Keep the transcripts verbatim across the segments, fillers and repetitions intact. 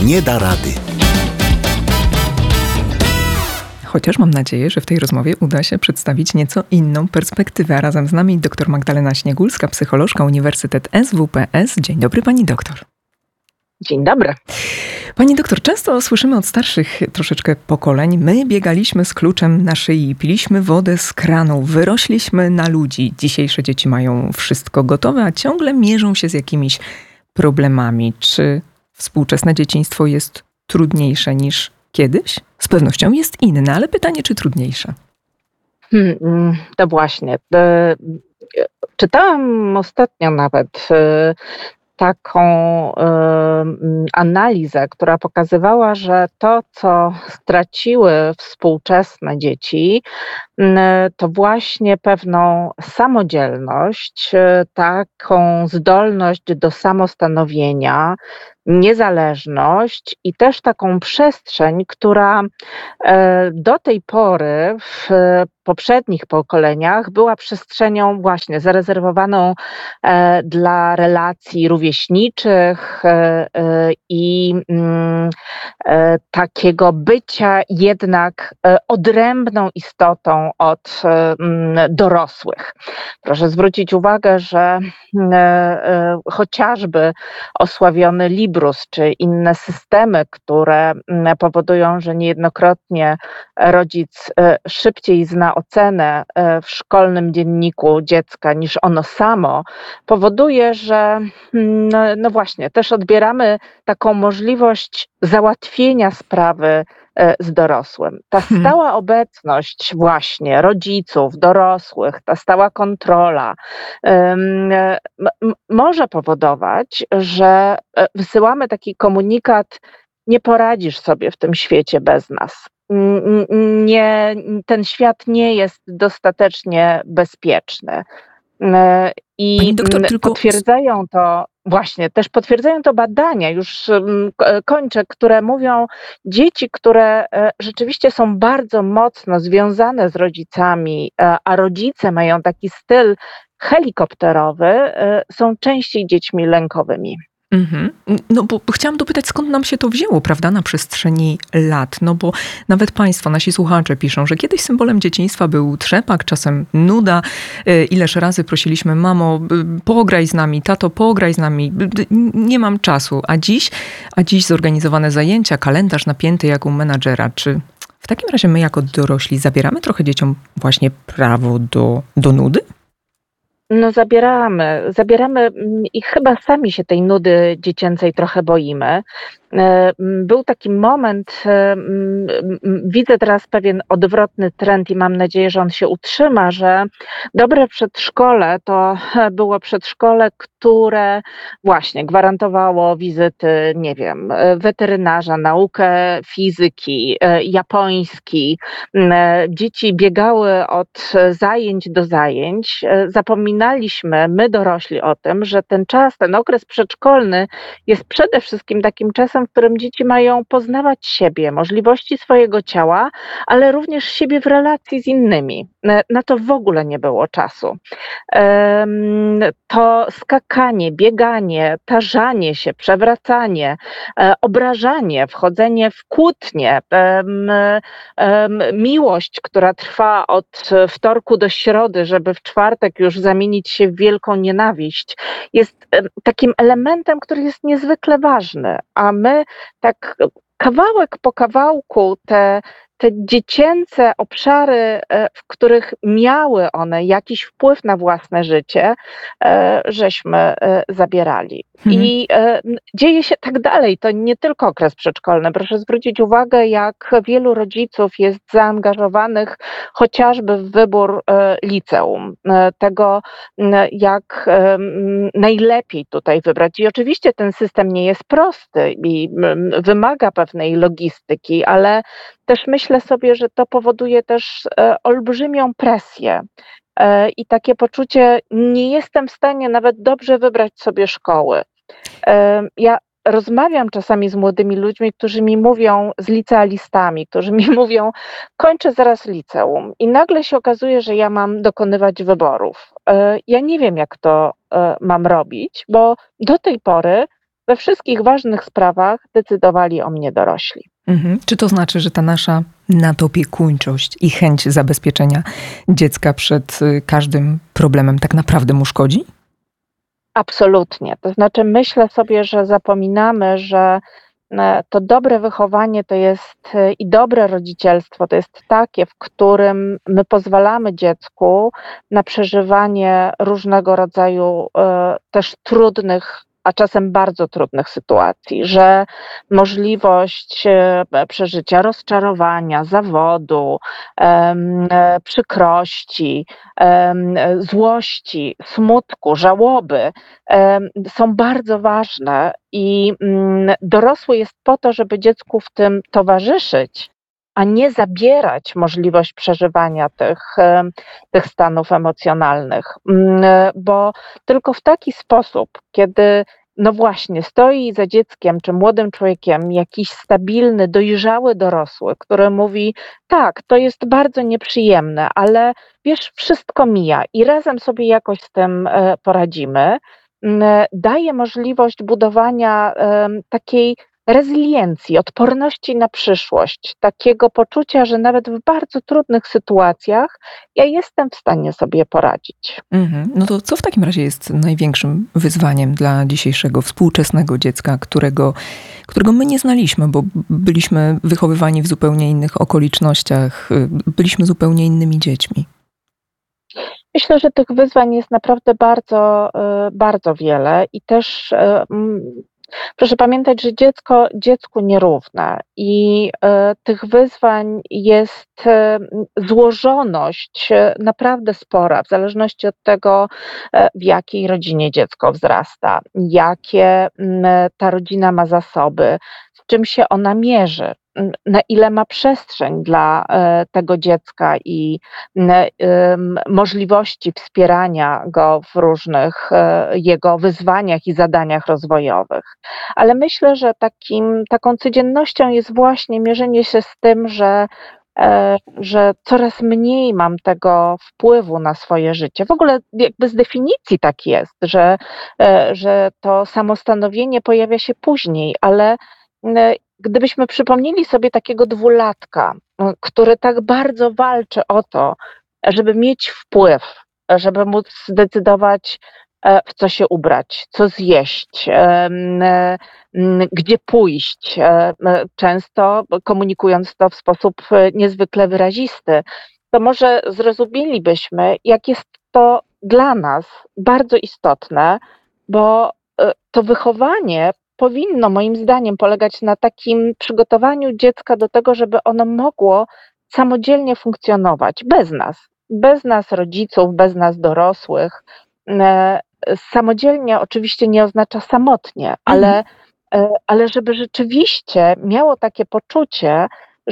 nie da rady. Chociaż mam nadzieję, że w tej rozmowie uda się przedstawić nieco inną perspektywę. Razem z nami dr Magdalena Śniegulska, psycholożka, Uniwersytet S W P S. Dzień dobry, pani doktor. Dzień dobry. Pani doktor, często słyszymy od starszych troszeczkę pokoleń: my biegaliśmy z kluczem na szyi, piliśmy wodę z kranu, wyrośliśmy na ludzi. Dzisiejsze dzieci mają wszystko gotowe, a ciągle mierzą się z jakimiś problemami. Czy współczesne dzieciństwo jest trudniejsze niż kiedyś? Z pewnością jest inne, ale pytanie, czy trudniejsze? Hmm, to właśnie. Czytałam ostatnio nawet taką analizę, która pokazywała, że to, co straciły współczesne dzieci, to właśnie pewną samodzielność, taką zdolność do samostanowienia, niezależność i też taką przestrzeń, która do tej pory w poprzednich pokoleniach była przestrzenią właśnie zarezerwowaną dla relacji rówieśniczych i takiego bycia jednak odrębną istotą od dorosłych. Proszę zwrócić uwagę, że chociażby osławiony Librus czy inne systemy, które powodują, że niejednokrotnie rodzic szybciej zna ocenę w szkolnym dzienniku dziecka niż ono samo, powoduje, że no, no właśnie, też odbieramy taką możliwość załatwienia sprawy z dorosłym. Ta stała obecność właśnie rodziców, dorosłych, ta stała kontrola um, m- może powodować, że wysyłamy taki komunikat: nie poradzisz sobie w tym świecie bez nas. Nie, ten świat nie jest dostatecznie bezpieczny. I doktor, tylko... potwierdzają to właśnie, też potwierdzają to badania, już kończę, które mówią, dzieci, które rzeczywiście są bardzo mocno związane z rodzicami, a rodzice mają taki styl helikopterowy, są częściej dziećmi lękowymi. Mhm. No bo chciałam dopytać, skąd nam się to wzięło, prawda, na przestrzeni lat. No bo nawet państwo, nasi słuchacze piszą, że kiedyś symbolem dzieciństwa był trzepak, czasem nuda. Ileż razy prosiliśmy: mamo, pograj z nami, tato, pograj z nami. Nie mam czasu. A dziś, a dziś zorganizowane zajęcia, kalendarz napięty jak u menadżera. Czy w takim razie my jako dorośli zabieramy trochę dzieciom właśnie prawo do, do nudy? No zabieramy, zabieramy i chyba sami się tej nudy dziecięcej trochę boimy. Był taki moment, widzę teraz pewien odwrotny trend i mam nadzieję, że on się utrzyma, że dobre przedszkole to było przedszkole, które właśnie gwarantowało wizyty, nie wiem, weterynarza, naukę fizyki, japoński. Dzieci biegały od zajęć do zajęć. Zapominaliśmy, my dorośli, o tym, że ten czas, ten okres przedszkolny jest przede wszystkim takim czasem, w którym dzieci mają poznawać siebie, możliwości swojego ciała, ale również siebie w relacji z innymi. Na to w ogóle nie było czasu. To skakanie, bieganie, tarzanie się, przewracanie, obrażanie, wchodzenie w kłótnie, miłość, która trwa od wtorku do środy, żeby w czwartek już zamienić się w wielką nienawiść, jest takim elementem, który jest niezwykle ważny, a my tak kawałek po kawałku te, te dziecięce obszary, w których miały one jakiś wpływ na własne życie, żeśmy zabierali. Mhm. I dzieje się tak dalej. To nie tylko okres przedszkolny. Proszę zwrócić uwagę, jak wielu rodziców jest zaangażowanych chociażby w wybór liceum. Tego, jak najlepiej tutaj wybrać. I oczywiście ten system nie jest prosty i wymaga pewnej logistyki, ale też myślę sobie, że to powoduje też olbrzymią presję i takie poczucie: nie jestem w stanie nawet dobrze wybrać sobie szkoły. Ja rozmawiam czasami z młodymi ludźmi, którzy mi mówią, z licealistami, którzy mi mówią: kończę zaraz liceum i nagle się okazuje, że ja mam dokonywać wyborów. Ja nie wiem, jak to mam robić, bo do tej pory We wszystkich ważnych sprawach decydowali o mnie dorośli. Mhm. Czy to znaczy, że ta nasza nadopiekuńczość i chęć zabezpieczenia dziecka przed każdym problemem tak naprawdę mu szkodzi? Absolutnie. To znaczy myślę sobie, że zapominamy, że e, to dobre wychowanie to jest e, i dobre rodzicielstwo to jest takie, w którym my pozwalamy dziecku na przeżywanie różnego rodzaju e, też trudnych, a czasem bardzo trudnych sytuacji, że możliwość e, przeżycia rozczarowania, zawodu, em, e, przykrości, em, e, złości, smutku, żałoby em, są bardzo ważne i mm, dorosły jest po to, żeby dziecku w tym towarzyszyć, a nie zabierać możliwość przeżywania tych, em, tych stanów emocjonalnych. Mm, e, Bo tylko w taki sposób, kiedy no właśnie, stoi za dzieckiem czy młodym człowiekiem jakiś stabilny, dojrzały dorosły, który mówi: tak, to jest bardzo nieprzyjemne, ale wiesz, wszystko mija i razem sobie jakoś z tym e, poradzimy, m, e, daje możliwość budowania em, takiej rezyliencji, odporności na przyszłość, takiego poczucia, że nawet w bardzo trudnych sytuacjach ja jestem w stanie sobie poradzić. Mhm. No to co w takim razie jest największym wyzwaniem dla dzisiejszego współczesnego dziecka, którego, którego my nie znaliśmy, bo byliśmy wychowywani w zupełnie innych okolicznościach, y, byliśmy zupełnie innymi dziećmi. Myślę, że tych wyzwań jest naprawdę bardzo, y, bardzo wiele i też, y, mm, proszę pamiętać, że dziecko dziecku nierówne i, y, tych wyzwań jest, y, mm, złożoność, y, naprawdę spora, w zależności od tego, e, w jakiej rodzinie dziecko wzrasta, jakie, mm, ta rodzina ma zasoby, z czym się ona mierzy, mm, na ile ma przestrzeń dla, e, tego dziecka i n- ym, możliwości wspierania go w różnych e, jego wyzwaniach i zadaniach rozwojowych. Ale myślę, że takim, taką codziennością jest właśnie mierzenie się z tym, że, e, że coraz mniej mam tego wpływu na swoje życie. W ogóle jakby z definicji tak jest, że, e, że to samostanowienie pojawia się później, ale m, gdybyśmy przypomnieli sobie takiego dwulatka, m, który tak bardzo walczy o to, żeby mieć wpływ, żeby móc zdecydować, e, w co się ubrać, co zjeść, em, e, m, gdzie pójść, e, e, często komunikując to w sposób e, niezwykle wyrazisty, to może zrozumielibyśmy, jak jest to dla nas bardzo istotne, bo e, to wychowanie powinno moim zdaniem polegać na takim przygotowaniu dziecka do tego, żeby ono mogło samodzielnie funkcjonować bez nas, bez nas rodziców, bez nas dorosłych. E, Samodzielnie oczywiście nie oznacza samotnie, Mhm. ale, e, ale żeby rzeczywiście miało takie poczucie,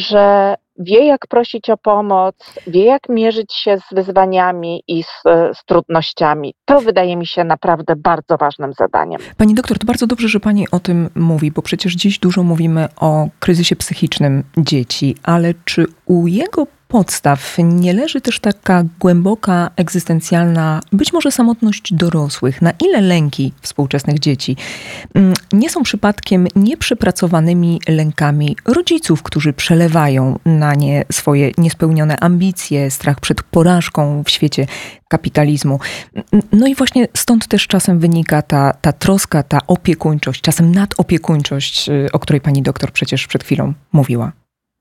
że wie, jak prosić o pomoc, wie, jak mierzyć się z wyzwaniami i z, z trudnościami. To wydaje mi się naprawdę bardzo ważnym zadaniem. Pani doktor, to bardzo dobrze, że pani o tym mówi, bo przecież dziś dużo mówimy o kryzysie psychicznym dzieci, ale czy u jego podstaw nie leży też taka głęboka, egzystencjalna, być może samotność dorosłych? Na ile lęki współczesnych dzieci mm, nie są przypadkiem nieprzepracowanymi lękami rodziców, którzy przelewają na nie swoje niespełnione ambicje, strach przed porażką w świecie kapitalizmu? No i właśnie stąd też czasem wynika ta, ta troska, ta opiekuńczość, czasem nadopiekuńczość, y, o której pani doktor przecież przed chwilą mówiła.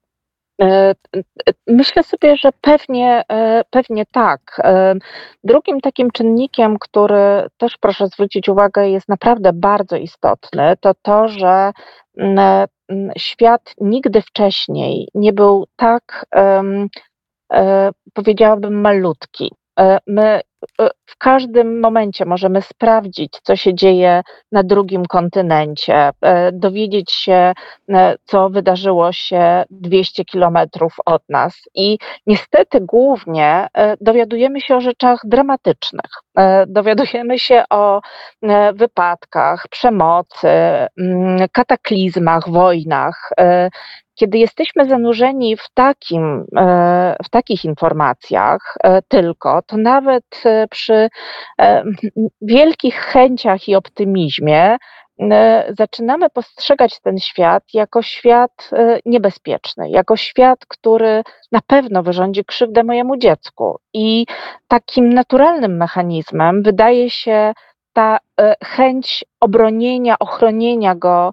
E, e, Myślę sobie, że pewnie, e, pewnie tak. E, Drugim takim czynnikiem, który też proszę zwrócić uwagę, jest naprawdę bardzo istotny, to to, że mm, e, mm, świat nigdy wcześniej nie był tak, em, e, powiedziałabym, malutki. E, My e, w każdym momencie możemy sprawdzić, co się dzieje na drugim kontynencie, e, dowiedzieć się, e, co wydarzyło się dwieście kilometrów od nas. I niestety głównie e, dowiadujemy się o rzeczach dramatycznych. E, Dowiadujemy się o e, wypadkach, przemocy, mm, kataklizmach, wojnach. E, Kiedy jesteśmy zanurzeni w takim, e, w takich informacjach e, tylko, to nawet e, przy e, wielkich chęciach i optymizmie zaczynamy postrzegać ten świat jako świat niebezpieczny, jako świat, który na pewno wyrządzi krzywdę mojemu dziecku. I takim naturalnym mechanizmem wydaje się ta chęć obronienia, ochronienia go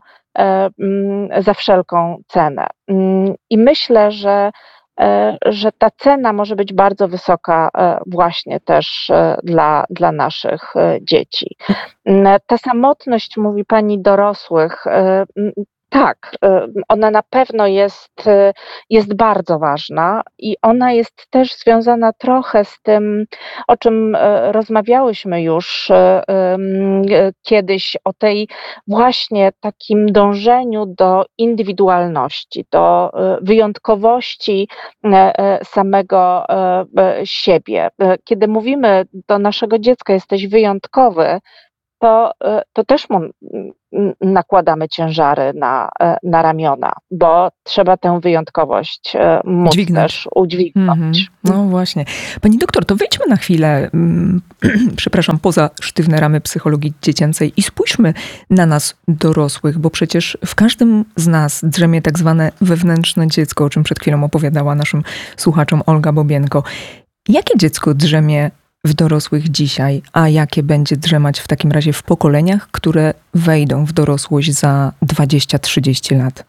za wszelką cenę. I myślę, że że ta cena może być bardzo wysoka właśnie też dla, dla naszych dzieci. Ta samotność, mówi pani, dorosłych, tak, ona na pewno jest, jest bardzo ważna i ona jest też związana trochę z tym, o czym rozmawiałyśmy już kiedyś, o tej właśnie takim dążeniu do indywidualności, do wyjątkowości samego siebie. Kiedy mówimy do naszego dziecka, jesteś wyjątkowy, to, to też mu nakładamy ciężary na, na ramiona, bo trzeba tę wyjątkowość móc Dźwignąć. też udźwignąć. Mm-hmm. No właśnie. Pani doktor, to wyjdźmy na chwilę, mm, przepraszam, poza sztywne ramy psychologii dziecięcej i spójrzmy na nas dorosłych, bo przecież w każdym z nas drzemie tak zwane wewnętrzne dziecko, o czym przed chwilą opowiadała naszym słuchaczom Olga Bobienko. Jakie dziecko drzemie w dorosłych dzisiaj, a jakie będzie drzemać w takim razie w pokoleniach, które wejdą w dorosłość za dwadzieścia trzydzieści lat?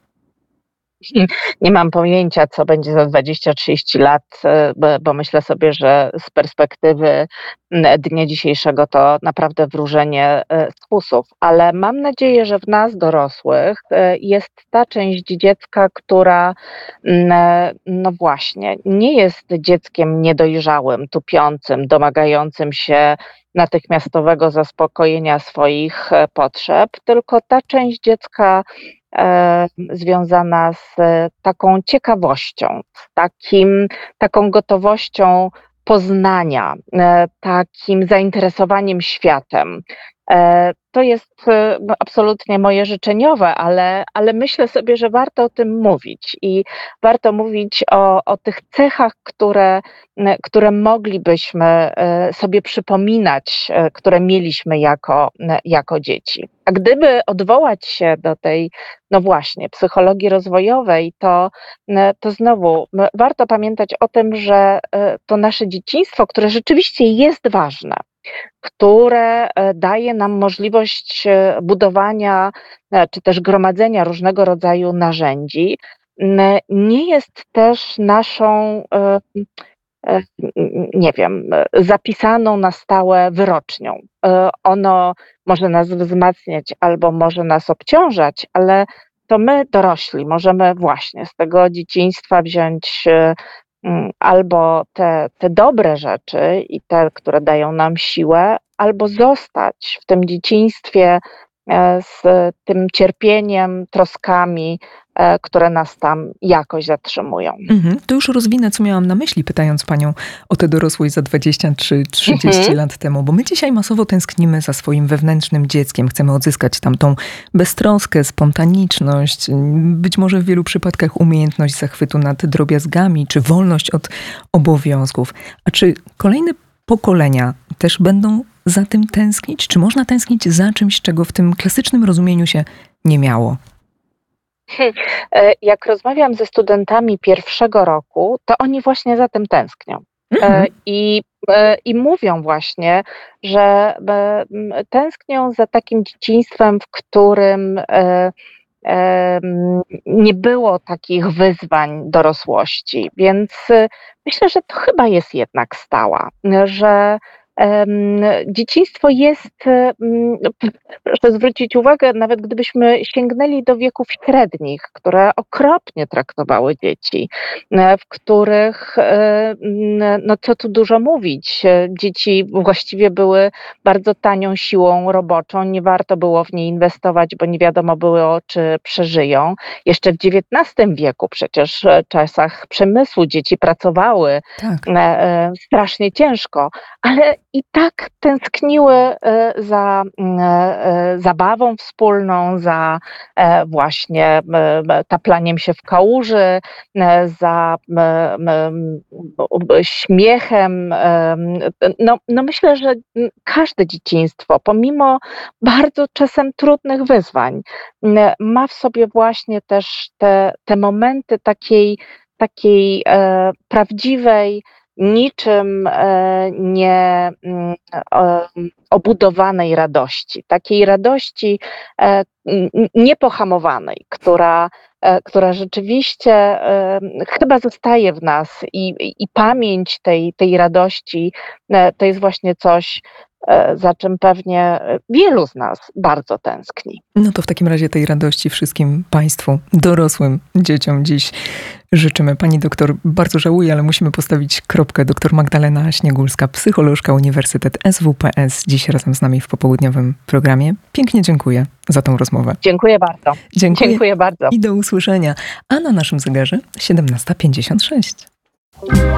Nie mam pojęcia, co będzie za dwadzieścia trzydzieści lat, bo, bo myślę sobie, że z perspektywy dnia dzisiejszego to naprawdę wróżenie z fusów, ale mam nadzieję, że w nas dorosłych jest ta część dziecka, która no właśnie nie jest dzieckiem niedojrzałym, tupiącym, domagającym się natychmiastowego zaspokojenia swoich potrzeb, tylko ta część dziecka związana z taką ciekawością, z takim, taką gotowością poznania, takim zainteresowaniem światem. To jest absolutnie moje życzeniowe, ale, ale myślę sobie, że warto o tym mówić i warto mówić o, o tych cechach, które, które moglibyśmy sobie przypominać, które mieliśmy jako, jako dzieci. A gdyby odwołać się do tej, no właśnie, psychologii rozwojowej, to, to znowu warto pamiętać o tym, że to nasze dzieciństwo, które rzeczywiście jest ważne, które daje nam możliwość budowania czy też gromadzenia różnego rodzaju narzędzi, nie jest też naszą, nie wiem, zapisaną na stałe wyrocznią. Ono może nas wzmacniać albo może nas obciążać, ale to my, dorośli, możemy właśnie z tego dzieciństwa wziąć albo te, te dobre rzeczy i te, które dają nam siłę, albo zostać w tym dzieciństwie z tym cierpieniem, troskami, które nas tam jakoś zatrzymują. Mhm. To już rozwinę, co miałam na myśli, pytając panią o tę dorosłość za dwadzieścia trzy trzydzieści mhm. lat temu, bo my dzisiaj masowo tęsknimy za swoim wewnętrznym dzieckiem. Chcemy odzyskać tamtą beztroskę, spontaniczność, być może w wielu przypadkach umiejętność zachwytu nad drobiazgami, czy wolność od obowiązków. A czy kolejne pokolenia też będą za tym tęsknić? Czy można tęsknić za czymś, czego w tym klasycznym rozumieniu się nie miało? Jak rozmawiam ze studentami pierwszego roku, to oni właśnie za tym tęsknią. Mhm. I, I mówią właśnie, że tęsknią za takim dzieciństwem, w którym nie było takich wyzwań dorosłości. Więc myślę, że to chyba jest jednak stała, że dzieciństwo jest, proszę zwrócić uwagę, nawet gdybyśmy sięgnęli do wieków średnich, które okropnie traktowały dzieci, w których, no co tu dużo mówić, dzieci właściwie były bardzo tanią siłą roboczą, nie warto było w nie inwestować, bo nie wiadomo było, czy przeżyją. Jeszcze w dziewiętnastym wieku przecież w czasach przemysłu dzieci pracowały tak. strasznie ciężko, ale i tak tęskniły e, za mm, e, zabawą wspólną, za e, właśnie e, taplaniem się w kałuży, e, za m, m, m, b- śmiechem. em, No, no myślę, że mm, każde dzieciństwo, pomimo bardzo czasem trudnych wyzwań, m, ma w sobie właśnie też te, te momenty takiej, takiej e, prawdziwej, niczym e, nie mm, e, obudowanej radości, takiej radości e, n- n- niepohamowanej, która, e, która rzeczywiście e, chyba zostaje w nas i, i i pamięć tej, tej radości e, to jest właśnie coś, e, za czym pewnie e, wielu z nas bardzo tęskni. No to w takim razie tej radości wszystkim Państwu, dorosłym dzieciom dziś życzymy. Pani doktor, bardzo żałuję, ale musimy postawić kropkę. Doktor Magdalena Śniegulska, psycholożka Uniwersytet S W P S, dziś razem z nami w popołudniowym programie. Pięknie dziękuję za tą rozmowę. Dziękuję bardzo. Dziękuję Dziękuję bardzo. i do usłyszenia. A na naszym zegarze siedemnasta pięćdziesiąt sześć.